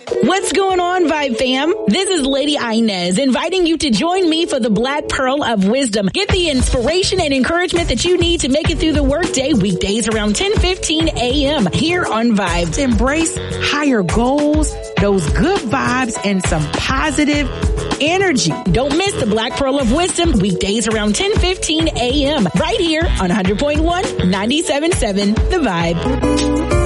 What's going on, Vibe fam? This is Lady Inez inviting you to join me for the Black Pearl of Wisdom. Get the inspiration and encouragement that you need to make it through the workday weekdays around 10:15 a.m. here on Vibe. Embrace higher goals, those good vibes, and some positive energy. Don't miss the Black Pearl of Wisdom weekdays around 10:15 a.m. right here on 100.1 97.7 The Vibe.